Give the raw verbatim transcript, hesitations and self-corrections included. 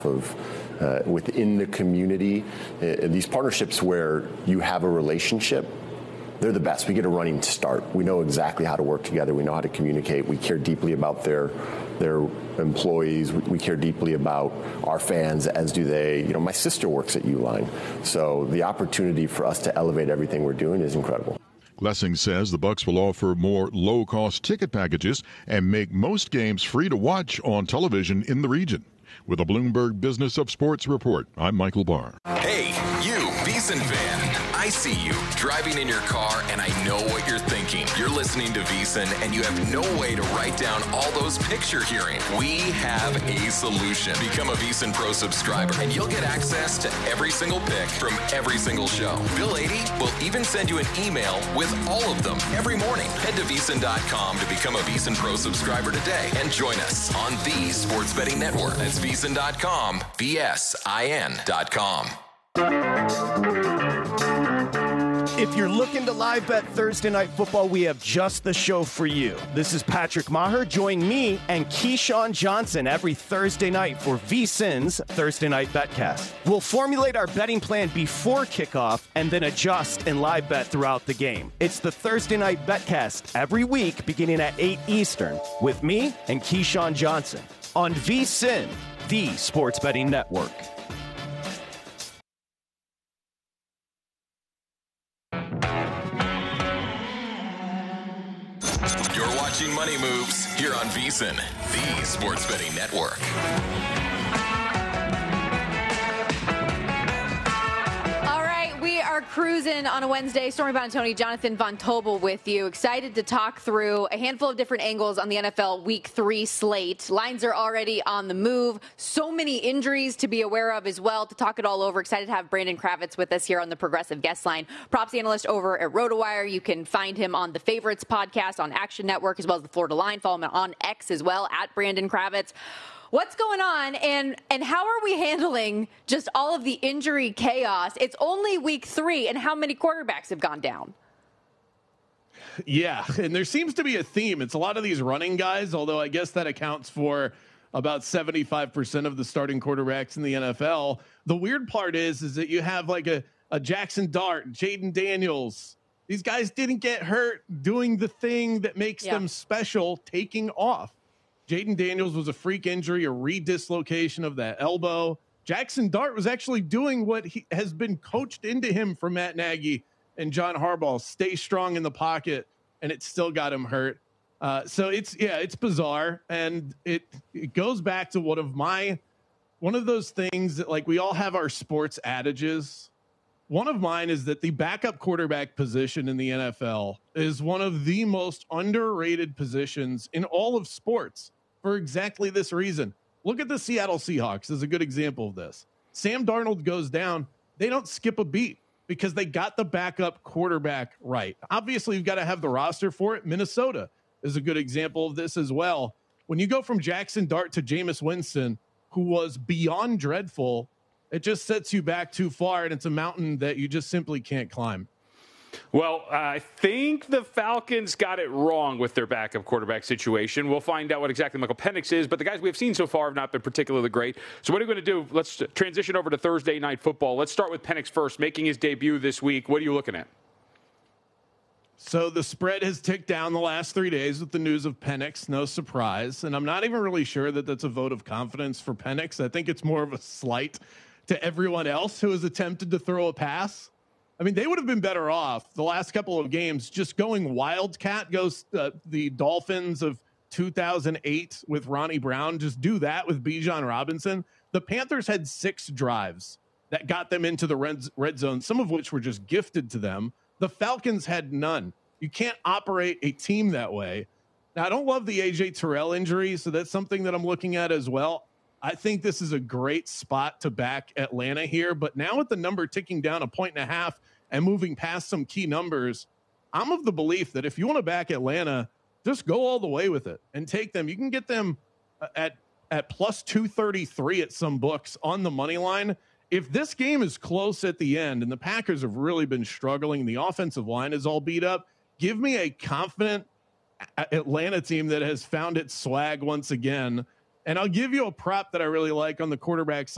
of uh, within the community, uh, these partnerships where you have a relationship, they're the best. We get a running start. We know exactly how to work together. We know how to communicate. We care deeply about their their employees. We, we care deeply about our fans, as do they. You know, my sister works at Uline, so the opportunity for us to elevate everything we're doing is incredible. Lessing says the Bucs will offer more low-cost ticket packages and make most games free to watch on television in the region. With a Bloomberg Business of Sports report, I'm Michael Barr. Hey, you, VSiN fan. I see you driving in your car, and I know what you're thinking. You're listening to VSiN, and you have no way to write down all those picks you're hearing. We have a solution. Become a VSiN Pro subscriber, and you'll get access to every single pick from every single show. Bill eighty will even send you an email with all of them every morning. Head to V S I N dot com to become a VSiN Pro subscriber today and join us on the Sports Betting Network. That's V S I N dot com, V S I N dot com. If you're looking to live bet Thursday Night Football, we have just the show for you. This is Patrick Maher. Join me and Keyshawn Johnson every Thursday night for VSiN's Thursday Night Betcast. We'll formulate our betting plan before kickoff and then adjust and live bet throughout the game. It's the Thursday Night Betcast every week beginning at eight Eastern with me and Keyshawn Johnson on VSiN, the Sports Betting Network. Money Moves here on VSiN, the Sports Betting Network. All right, we are cruising on a Wednesday. Stormy Buonantony, Jonathan Von Tobel with you. Excited to talk through a handful of different angles on the N F L Week three slate. Lines are already on the move. So many injuries to be aware of as well. To talk it all over, excited to have Brandon Kravitz with us here on the Progressive Guest Line. Props analyst over at RotoWire. You can find him on the Favorites podcast on Action Network as well as the Florida Line. Follow him on X as well, at Brandon Kravitz. What's going on, and and how are we handling just all of the injury chaos? It's only week three, and how many quarterbacks have gone down? Yeah, and there seems to be a theme. It's a lot of these running guys, although I guess that accounts for about seventy-five percent of the starting quarterbacks in the N F L. The weird part is, is that you have like a, a Jackson Dart, Jaden Daniels. These guys didn't get hurt doing the thing that makes yeah. them special, taking off. Jaden Daniels was a freak injury, a redislocation of that elbow. Jackson Dart was actually doing what he has been coached into him from Matt Nagy and John Harbaugh. Stay strong in the pocket, and it still got him hurt. Uh, so it's, yeah, it's bizarre. And it, it goes back to one of my, one of those things that, like, we all have our sports adages. One of mine is that the backup quarterback position in the N F L is one of the most underrated positions in all of sports for exactly this reason. Look at the Seattle Seahawks as a good example of this. Sam Darnold goes down. They don't skip a beat because they got the backup quarterback right. Obviously, you've got to have the roster for it. Minnesota is a good example of this as well. When you go from Jackson Dart to Jameis Winston, who was beyond dreadful, it just sets you back too far, and it's a mountain that you just simply can't climb. Well, I think the Falcons got it wrong with their backup quarterback situation. We'll find out what exactly Michael Penix is, but the guys we've seen so far have not been particularly great. So what are we going to do? Let's transition over to Thursday Night Football. Let's start with Penix first, making his debut this week. What are you looking at? So the spread has ticked down the last three days with the news of Penix. No surprise. And I'm not even really sure that that's a vote of confidence for Penix. I think it's more of a slight to everyone else who has attempted to throw a pass. I mean, they would have been better off the last couple of games just going wildcat, goes uh, the Dolphins of two thousand eight with Ronnie Brown. Just do that with Bijan Robinson. The Panthers had six drives that got them into the red, red zone, some of which were just gifted to them. The Falcons had none. You can't operate a team that way. Now, I don't love the A J Terrell injury, so that's something that I'm looking at as well. I think this is a great spot to back Atlanta here, but now with the number ticking down a point and a half and moving past some key numbers, I'm of the belief that if you want to back Atlanta, just go all the way with it and take them. You can get them at at plus two thirty-three at some books on the money line. If this game is close at the end and the Packers have really been struggling, the offensive line is all beat up, give me a confident Atlanta team that has found its swag once again. And I'll give you a prop that I really like on the quarterback side.